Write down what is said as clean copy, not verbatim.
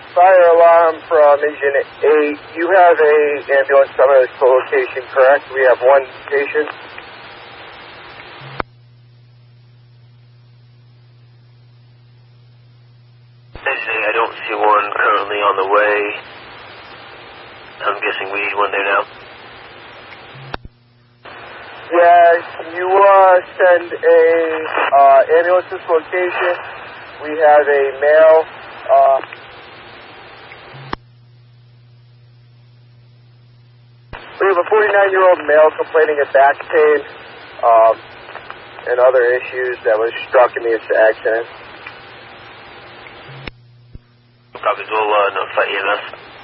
Fire alarm from engine 8. You have a ambulance coming to this location, correct? We have one patient. I don't see one currently on the way. I'm guessing we need one there now. Yeah, you send a ambulance to this location. We have a male. We have a 49-year-old male complaining of back pain and other issues that was struck in this accident. Probably will notify EMS.